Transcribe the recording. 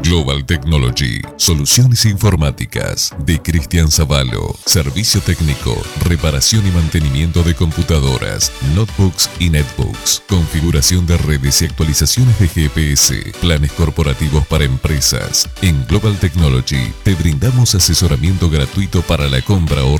Global Technology, soluciones informáticas de Cristian Zavallo, servicio técnico, reparación y mantenimiento de computadoras, notebooks y netbooks, configuración de redes y actualizaciones de GPS, planes corporativos para empresas. En Global Technology te brindamos asesoramiento gratuito para la compra o